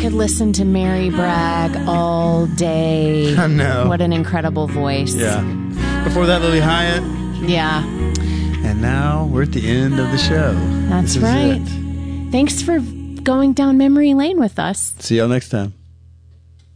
could listen to Mary brag all day. I know. What an incredible voice. Yeah. Before that, Lily Hyatt. Yeah. And now we're at the end of the show. That's This is right. it. Thanks for going down memory lane with us. See y'all next time.